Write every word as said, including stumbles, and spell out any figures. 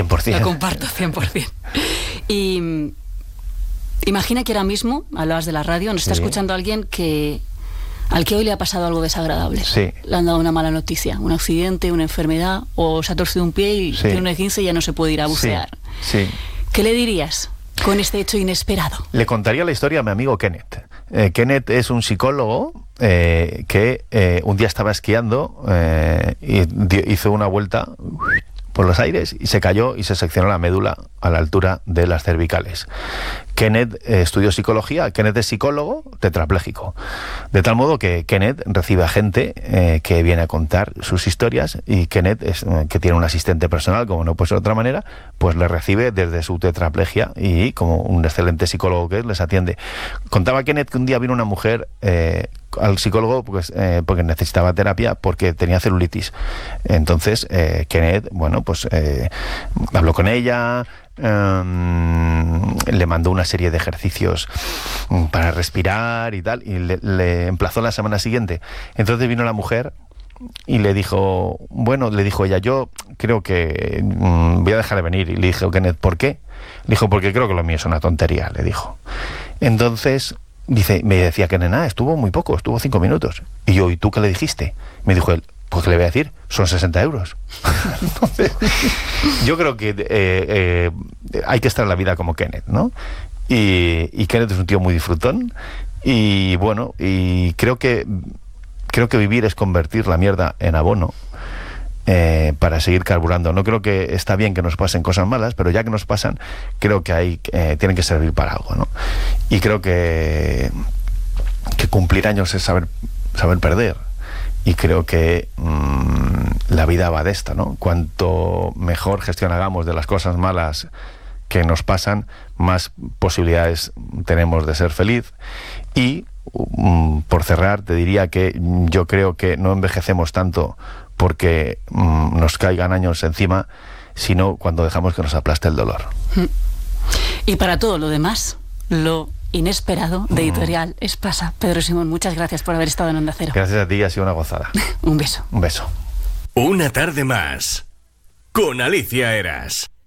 cien por ciento. Lo comparto cien por ciento. Y imagina que ahora mismo, hablabas de la radio, nos está Sí. escuchando alguien que al que hoy le ha pasado algo desagradable. Sí. Le han dado una mala noticia, un accidente, una enfermedad, o se ha torcido un pie y Sí. tiene un esguince y ya no se puede ir a bucear. Sí, sí. ¿Qué le dirías con este hecho inesperado? Le contaría la historia a mi amigo Kenneth. Eh, Kenneth es un psicólogo eh, que eh, un día estaba esquiando eh, y dio- hizo una vuelta por los aires y se cayó y se seccionó la médula a la altura de las cervicales. Kenneth eh, estudió psicología. Kenneth es psicólogo tetrapléjico. De tal modo que Kenneth recibe a gente eh, que viene a contar sus historias, y Kenneth, es, eh, que tiene un asistente personal, como no puede ser de otra manera, pues le recibe desde su tetraplegia y, como un excelente psicólogo que es, les atiende. Contaba Kenneth que un día vino una mujer eh, al psicólogo pues, eh, porque necesitaba terapia porque tenía celulitis. Entonces, eh, Kenneth, bueno, pues eh, habló con ella, Um, le mandó una serie de ejercicios um, para respirar y tal, y le, le emplazó la semana siguiente. Entonces vino la mujer y le dijo, bueno, le dijo ella, yo creo que um, voy a dejar de venir. Y le dijo, Kenneth, ¿por qué? Le dijo, porque creo que lo mío es una tontería, le dijo. Entonces, dice, me decía Kenneth, ah, estuvo muy poco, estuvo cinco minutos. Y yo, ¿y tú qué le dijiste? Me dijo él, pues ¿qué le voy a decir? Son sesenta euros. Entonces, yo creo que eh, eh, hay que estar en la vida como Kenneth, ¿no? Y, y Kenneth es un tío muy disfrutón. Y bueno, y creo que creo que vivir es convertir la mierda en abono eh, para seguir carburando. No creo que está bien que nos pasen cosas malas, pero ya que nos pasan, creo que hay eh, tienen que servir para algo, ¿no? Y creo que que cumplir años es saber saber perder. Y creo que mmm, la vida va de esto, ¿no? Cuanto mejor gestión hagamos de las cosas malas que nos pasan, más posibilidades tenemos de ser feliz. Y, mmm, por cerrar, te diría que yo creo que no envejecemos tanto porque mmm, nos caigan años encima, sino cuando dejamos que nos aplaste el dolor. Y para todo lo demás, lo inesperado de Editorial Espasa. Pedro Simón, muchas gracias por haber estado en Onda Cero. Gracias a ti, ha sido una gozada. Un beso. Un beso. Una tarde más con Alicia Eras.